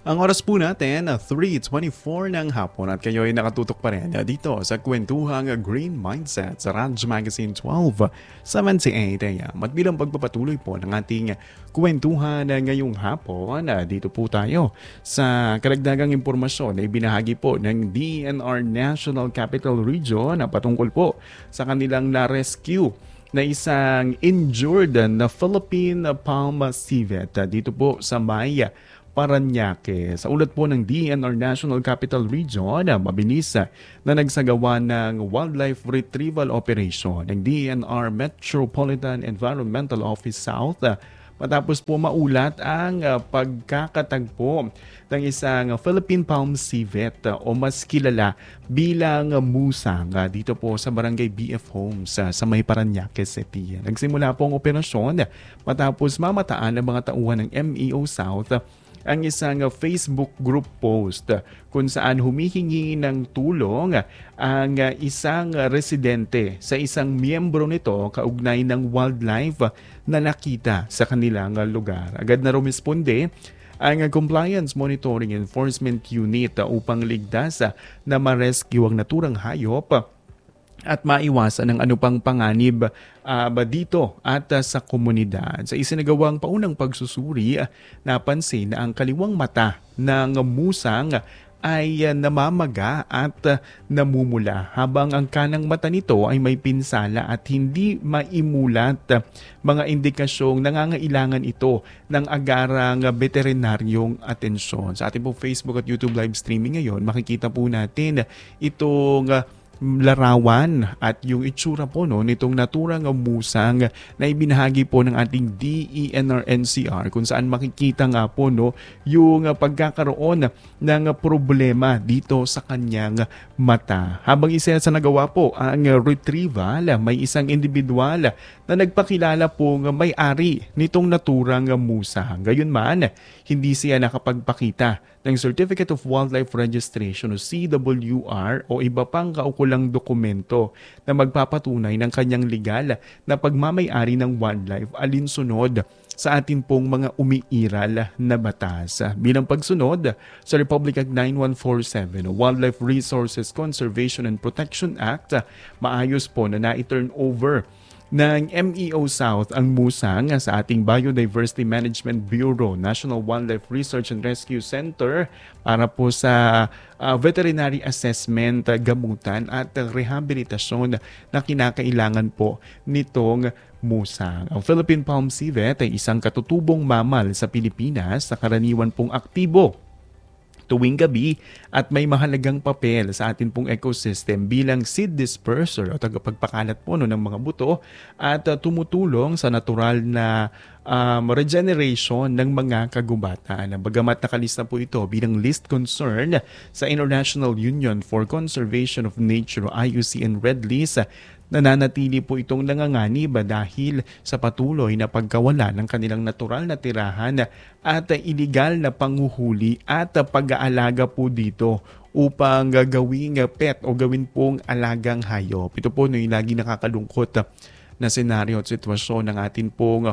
Ang oras po natin, 3:24 ng hapon at kayo ay nakatutok pa rin dito sa kwentuhang Green Mindset sa Radyo Magazine 12:78 AM. At bilang pagpapatuloy po ng ating kwentuhan ngayong hapon, dito po tayo sa karagdagang impormasyon na ibinahagi po ng DENR National Capital Region na patungkol po sa kanilang na-rescue na isang injured na Philippine palm civet dito po sa Maya, Parañaque. Sa ulat po ng DENR National Capital Region, mabilis na nagsagawa ng wildlife retrieval operation ng DENR Metropolitan Environmental Office South matapos po maulat ang pagkakatagpo ng isang Philippine palm civet o mas kilala bilang musang dito po sa Barangay BF Homes sa May Parañaque City. Nagsimula po ang operasyon matapos mamataan ng mga tauhan ng MEO South ang isang Facebook group post kung saan humihingi ng tulong ang isang residente sa isang miyembro nito kaugnay ng wildlife na nakita sa kanilang lugar. Agad na rumisponde ang Compliance Monitoring Enforcement Unit upang ligtas na ma-rescue ang naturang hayop at maiwasan ang anumang panganib dito at sa komunidad. Sa isinagawang paunang pagsusuri, napansin na ang kaliwang mata ng musang ay namamaga at namumula habang ang kanang mata nito ay may pinsala at hindi maimulat, mga indikasyong nangangailangan ito ng agarang veterinaryong atensyon. Sa ating po Facebook at YouTube live streaming ngayon, makikita po natin itong larawan at yung itsura po nitong naturang musang na ibinahagi po ng ating DENR-NCR kung saan makikita nga po yung pagkakaroon ng problema dito sa kanyang mata. Habang isa sa nagawa po ang retrieval, may isang individual na nagpakilala pong may-ari nitong naturang musang. Gayunman, hindi siya nakapagpakita ng Certificate of Wildlife Registration o CWR o iba pang kaukulang dokumento na magpapatunay ng kanyang legal na pagmamay-ari ng wildlife alinsunod sa atin pong mga umiiral na batas. Bilang pagsunod sa Republic Act 9147 o Wildlife Resources Conservation and Protection Act, maayos po na na-turn over ng MEO South ang musang sa ating Biodiversity Management Bureau, National Wildlife Research and Rescue Center para po sa veterinary assessment, gamutan at rehabilitasyon na kinakailangan po nitong musang. Ang Philippine palm civet ay isang katutubong mammal sa Pilipinas na karaniwan pong aktibo tuwing gabi at may mahalagang papel sa atin pong ecosystem bilang seed disperser o tagapagpakalat po ng mga buto at tumutulong sa natural na regeneration ng mga kagubatan. Bagamat nakalista po ito bilang list concern sa International Union for Conservation of Nature o IUCN Red List, nananatili po itong nanganganib dahil sa patuloy na pagkawala ng kanilang natural na tirahan at iligal na panguhuli at pag-aalaga po dito upang gawing pet o gawin pong alagang hayop. Ito po yung lagi nakakalungkot na senaryo at sitwasyon ng atin pong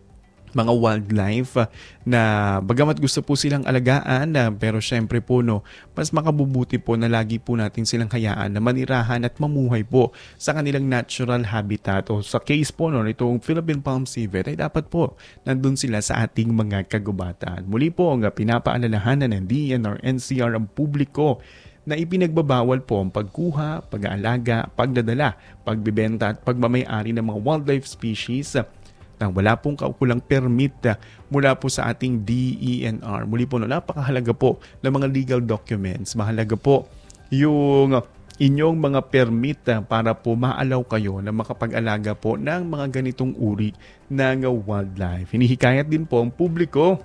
mga wildlife na bagamat gusto po silang alagaan pero syempre po mas makabubuti po na lagi po natin silang hayaan na manirahan at mamuhay po sa kanilang natural habitat o sa case po itong Philippine palm civet ay dapat po nandun sila sa ating mga kagubatan. Muli po ang pinapaalalahanan ng DENR-NCR ang publiko na ipinagbabawal po ang pagkuha, pag-aalaga, pagdadala, pagbibenta at pagmamay-ari ng mga wildlife species nang wala pong kaukulang permit mula po sa ating DENR. Muli po, napakahalaga po ng mga legal documents. Mahalaga po yung inyong mga permit para po maalaw kayo na makapag-alaga po ng mga ganitong uri ng wildlife. Hinihikayat din po ang publiko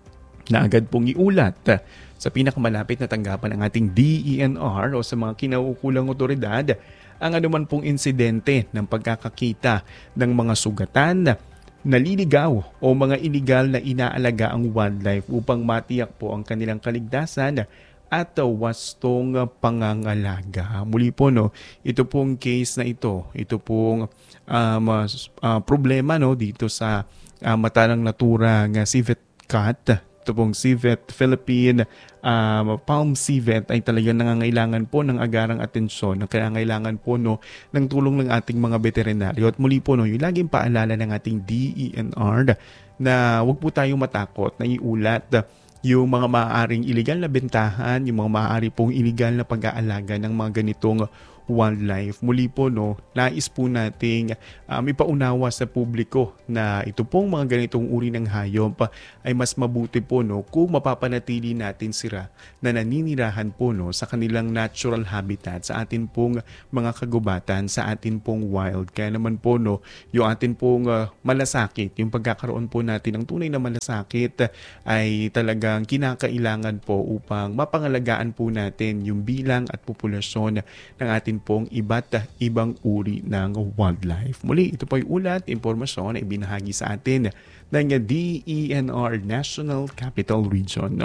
na agad pong iulat sa pinakamalapit na tanggapan ng ating DENR o sa mga kinaukulang otoridad ang anuman pong insidente ng pagkakakita ng mga sugatan, naliligaw o mga iligal na inaalaga ang wildlife upang matiyak po ang kanilang kaligtasan at wastong pangangalaga. Muli po, ito pong case na ito pong problema dito sa mata ng naturang civet cat ito pong civet Philippine palm civet ay talagang nangangailangan po ng agarang atensyon, nangangailangan po ng tulong ng ating mga veterinaryo. At muli po yung laging paalala ng ating DENR na huwag po tayong matakot na iulat yung mga maaaring illegal na bentahan, yung mga maaari pong illegal na pag-aalaga ng mga ganitong wildlife. Muli po nais po nating ipaunawa sa publiko na ito pong mga ganitong uri ng hayop ay mas mabuti po kung mapapanatili natin sila na naninirahan po sa kanilang natural habitat sa atin pong mga kagubatan, sa atin pong wild. Kaya naman po yung atin pong malasakit, yung pagkakaroon po natin ng tunay na malasakit ay talagang kinakailangan po upang mapangalagaan po natin yung bilang at populasyon ng atin pong iba't ibang uri ng wildlife. Muli, ito po ay ulat, impormasyon na ibinahagi sa atin ng DENR National Capital Region.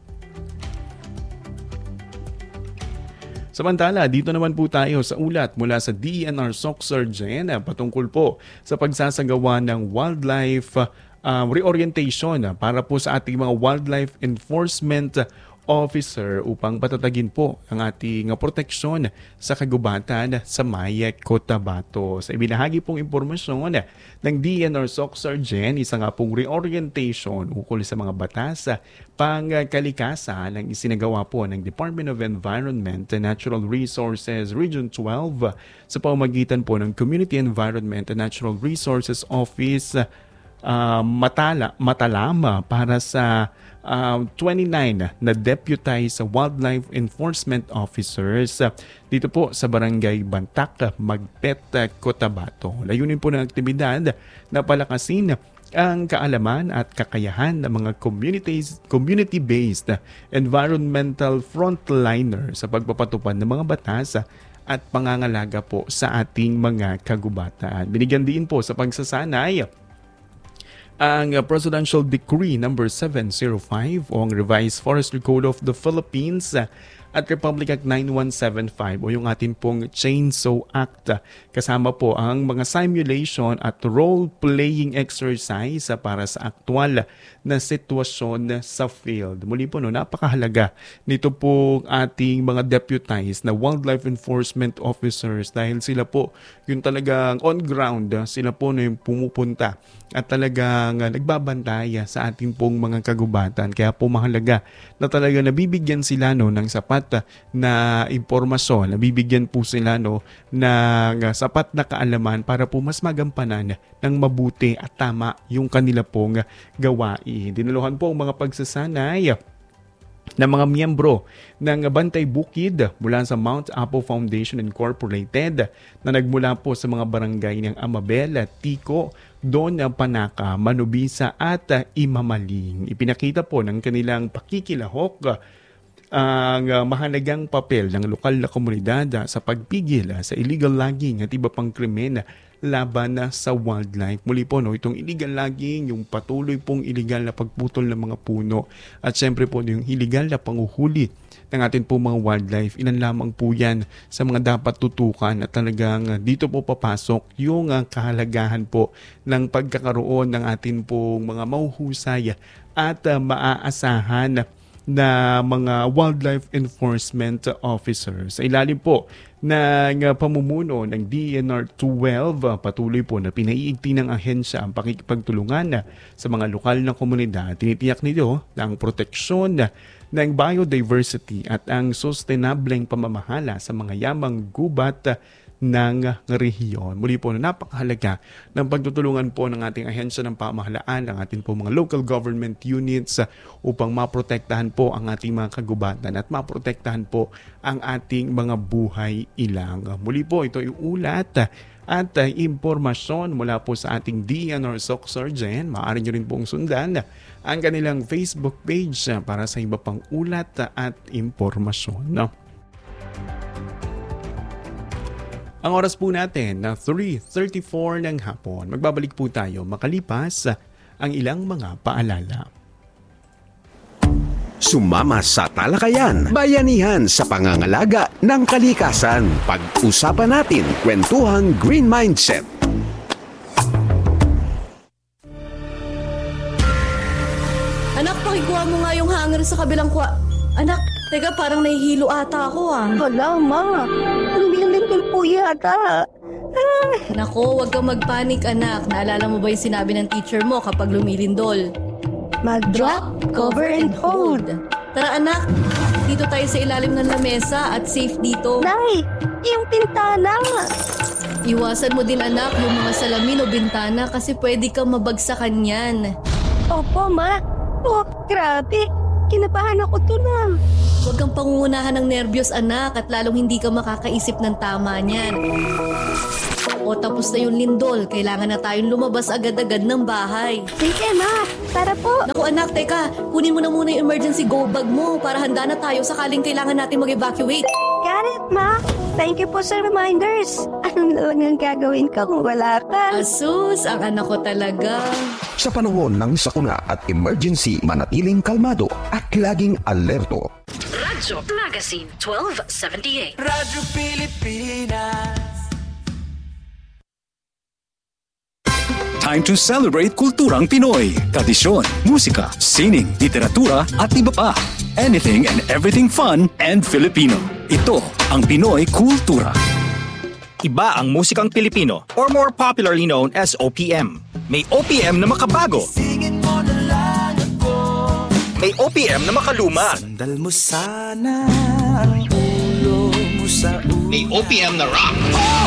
Samantala, dito naman po tayo sa ulat mula sa DENR SOC Surgeon patungkol po sa pagsasagawa ng wildlife reorientation para po sa ating mga wildlife enforcement officer upang patatagin po ang ating proteksyon sa kagubatan sa Maya, Cotabato. Sa ibinahagi pong impormasyon ng DENR SOC Surgeon, isa nga pong reorientation ukol sa mga batas pangkalikasan ng isinagawa po ng Department of Environment and Natural Resources Region 12 sa pamamagitan po ng Community Environment and Natural Resources Office Matalama para sa 29 na deputized wildlife enforcement officers dito po sa Barangay Bantak, Magpet, Cotabato. Layunin po ng aktibidad na palakasin ang kaalaman at kakayahan ng mga community-based environmental frontliner sa pagpapatupad ng mga batas at pangangalaga po sa ating mga kagubatan. Binigyan din po sa pagsasanay ang Presidential Decree number 705 o ang Revised Forestry Code of the Philippines at Republic Act 9175 o yung atin pong Chainsaw Act. Kasama po ang mga simulation at role-playing exercise para sa aktual na sitwasyon sa field. Muli po, napakahalaga nito po ating mga deputized na wildlife enforcement officers dahil sila po yung talagang on ground, sila po yung pumupunta at talagang nagbabantay sa ating pong mga kagubatan. Kaya po mahalaga na talaga nabibigyan sila ng sapat na impormasyon, nabibigyan po sila ng sapat na kaalaman para po mas magampanan ng mabuti at tama yung kanila pong gawain. Dinaluhan po ang mga pagsasanay ng mga miyembro ng Bantay Bukid mula sa Mount Apo Foundation Incorporated na nagmula po sa mga barangay ng Amabel, Tico, Don Panaka, Manubisa at Imamaling. Ipinakita po ng kanilang pakikilahok ang mahalagang papel ng lokal na komunidad sa pagpigil sa illegal logging at iba pang krimen laban sa wildlife. Muli po, itong illegal logging, yung patuloy pong illegal na pagputol ng mga puno at syempre po yung illegal na panguhuli ng ating po mga wildlife. Ilan lamang po yan sa mga dapat tutukan at talagang dito po papasok yung kahalagahan po ng pagkakaroon ng ating po mga mahuhusay at maaasahan na mga wildlife enforcement officers. Sa ilalim po ng pamumuno ng DENR 12, patuloy po na pinaiigting ng ahensya ang pakikipagtulungan sa mga lokal na komunidad. Tinitiyak nito na ang proteksyon ng biodiversity at ang sustainableng pamamahala sa mga yamang gubat ng rehiyon. Muli po, napakahalaga ng pagtutulungan po ng ating ahensya ng pamahalaan, ng ating po mga local government units upang maprotektahan po ang ating mga kagubatan at maprotektahan po ang ating mga buhay ilang. Muli po, ito yung ulat at impormasyon mula po sa ating DENR SOC Surgeon. Maaari nyo rin pong sundan ang kanilang Facebook page para sa iba pang ulat at impormasyon. Ang oras po natin na 3:34 ng hapon. Magbabalik po tayo makalipas ang ilang mga paalala. Sumama sa talakayan, bayanihan sa pangangalaga ng kalikasan. Pag-usapan natin, kwentuhang Green Mindset. Anak, ikuha mo nga yung hanger sa kabilang Anak, teka, parang nahihilo ata ako Wala, ma. Ang bilindol po yata. Nako, huwag kang magpanik anak. Naalala mo ba yung sinabi ng teacher mo kapag lumilindol? Mag-drop, cover, and hold. Tara anak, dito tayo sa ilalim ng lamesa at safe dito. Nay, yung pintana. Iwasan mo din anak yung mga salamin o bintana kasi pwede kang mabagsakan yan. Opo, ma. Oh, grabe. Kinabahan ako to na. Huwag kang pangungunahan ng nerbiyos anak at lalong hindi ka makakaisip ng tama niyan. O tapos na yung lindol, kailangan na tayong lumabas agad-agad ng bahay. Sige, ma. Tara po. Naku anak, teka, kunin mo na muna yung emergency go bag mo para handa na tayo sakaling kailangan natin mag-evacuate. Got it, ma. Thank you po sa reminders. Ano na lang ang gagawin ko kung wala ka? Asus, ang anak ko talaga. Sa panahon ng sakuna at emergency, manatiling kalmado at laging alerto. Radyo Magazine 1278. Radyo Pilipinas. Time to celebrate kulturang Pinoy. Tradisyon, musika, sining, literatura at iba pa. Anything and everything fun and Filipino. Ito ang Pinoy Kultura. Iba ang musikang Pilipino or more popularly known as OPM. May OPM na makabago. Singin mo na lang ako. May OPM na makaluma. Sandal mo sana ang ulo mo sa ulo. May OPM na rock.